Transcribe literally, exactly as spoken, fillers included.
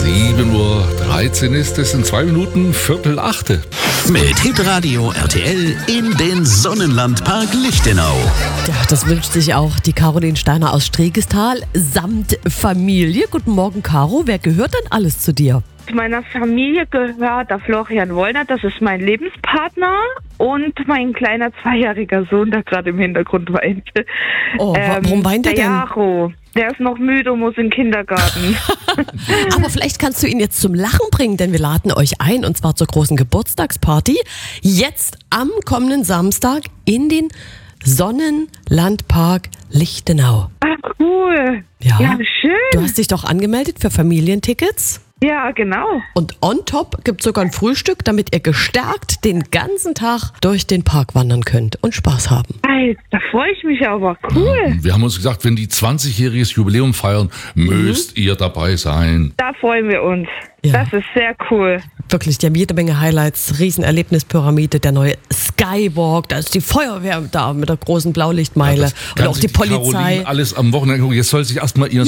sieben Uhr dreizehn ist es, in zwei Minuten Viertel achte. Mit Hitradio R T L in den Sonnenlandpark Lichtenau. Ja, das wünscht sich auch die Caroline Steiner aus Stregestal samt Familie. Guten Morgen, Caro. Wer gehört denn alles zu dir? Zu meiner Familie gehört der Florian Wollner, das ist mein Lebenspartner, und mein kleiner zweijähriger Sohn, der gerade im Hintergrund weint. Oh, warum weint er der denn? Jaro, der ist noch müde und muss in den Kindergarten. Aber vielleicht kannst du ihn jetzt zum Lachen bringen, denn wir laden euch ein, und zwar zur großen Geburtstagsparty. Jetzt am kommenden Samstag in den Sonnenlandpark Lichtenau. Ach, cool. Ja. Ja, schön. Du hast dich doch angemeldet für Familientickets. Ja, genau. Und on top gibt es sogar ein Frühstück, damit ihr gestärkt den ganzen Tag durch den Park wandern könnt und Spaß haben. Alter, da freue ich mich aber. Cool. Wir haben uns gesagt, wenn die zwanzigjähriges Jubiläum feiern, müsst ihr dabei sein. Da freuen wir uns. Ja. Das ist sehr cool. Wirklich, die haben jede Menge Highlights. Riesenerlebnispyramide, der neue Skywalk, da ist die Feuerwehr da mit der großen Blaulichtmeile Das und kann auch die sich Polizei. Caroline alles am Wochenende gucken. Jetzt soll sich erstmal ihr